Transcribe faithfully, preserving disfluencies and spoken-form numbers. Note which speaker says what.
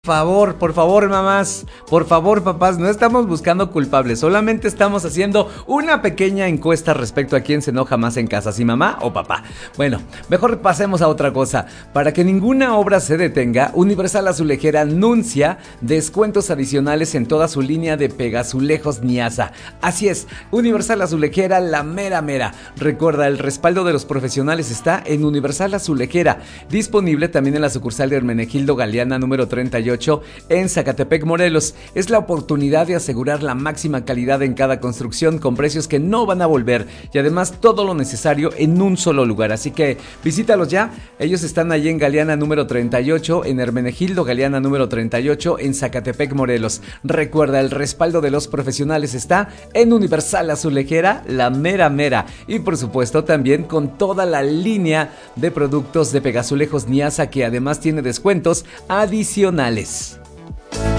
Speaker 1: Por favor, por favor, mamás, por favor, papás, no estamos buscando culpables, solamente estamos haciendo una pequeña encuesta respecto a quién se enoja más en casa, si mamá o papá. Bueno, mejor pasemos a otra cosa. Para que ninguna obra se detenga, Universal Azulejera anuncia descuentos adicionales en toda su línea de pegazulejos Niasa. Así es, Universal Azulejera, la mera mera. Recuerda, el respaldo de los profesionales está en Universal Azulejera, disponible también en la sucursal de Hermenegildo Galeana número treinta y ocho en Zacatepec, Morelos. Es la oportunidad de asegurar la máxima calidad en cada construcción con precios que no van a volver y además todo lo necesario en un solo lugar. Así que visítalos ya. Ellos están allí en Galeana número treinta y ocho, en Hermenegildo Galeana número treinta y ocho, en Zacatepec, Morelos. Recuerda, el respaldo de los profesionales está en Universal Azulejera, la mera mera. Y por supuesto también con toda la línea de productos de pegazulejos Niasa, que además tiene descuentos adicionales.